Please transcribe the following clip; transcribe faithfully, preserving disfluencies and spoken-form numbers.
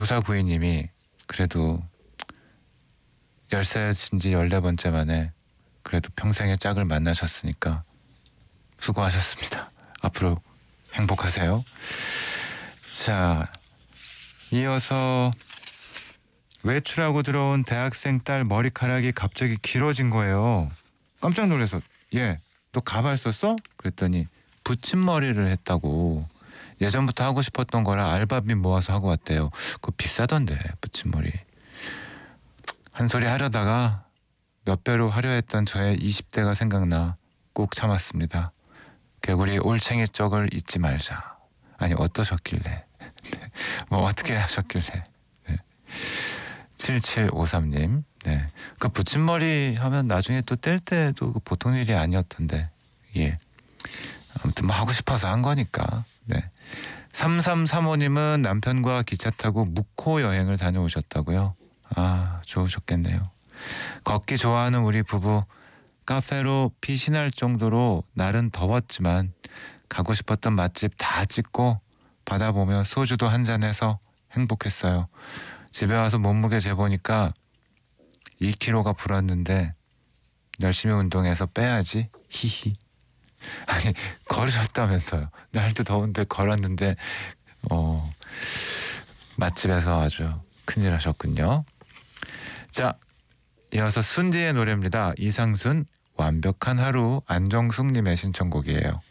구사구이 님이 그래도 열세 지 열네 번째 만에 그래도 평생의 짝을 만나셨으니까 수고하셨습니다. 앞으로 행복하세요. 자, 이어서 외출하고 들어온 대학생 딸 머리카락이 갑자기 길어진 거예요. 깜짝 놀라서 얘, 너 가발 썼어? 그랬더니 붙임머리를 했다고. 예전부터 하고 싶었던 거라 알바비 모아서 하고 왔대요. 그거 비싸던데 붙임머리. 한 소리 하려다가 몇 배로 하려 했던 저의 이십 대가 생각나 꾹 참았습니다. 개구리 올챙이 쪽을 잊지 말자. 아니 어떠셨길래 뭐 어떻게 하셨길래. 네. 칠칠오삼 님. 네. 그 붙임머리 하면 나중에 또 뗄 때도 보통 일이 아니었던데. 예. 아무튼 뭐 하고 싶어서 한 거니까. 네. 삼삼삼오 님은 남편과 기차 타고 묵호 여행을 다녀오셨다고요. 아, 좋으셨겠네요. 걷기 좋아하는 우리 부부, 카페로 피신할 정도로 날은 더웠지만 가고 싶었던 맛집 다 찍고 바다 보며 소주도 한잔해서 행복했어요. 집에 와서 몸무게 재보니까 이 킬로그램가 불었는데 열심히 운동해서 빼야지. 히히. 아니 걸으셨다면서요. 날도 더운데 걸었는데 어, 맛집에서 아주 큰일 하셨군요. 자, 이어서 순지의 노래입니다. 이상순 완벽한 하루. 안정숙님의 신청곡이에요.